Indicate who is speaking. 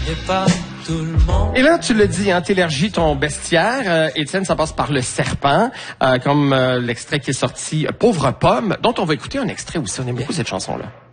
Speaker 1: Et là, tu le dis, hein, t'élargis ton bestiaire. Étienne, ça passe par le serpent, comme l'extrait qui est sorti, Pauvre pomme, dont on va écouter un extrait aussi. On aime beaucoup cette chanson-là.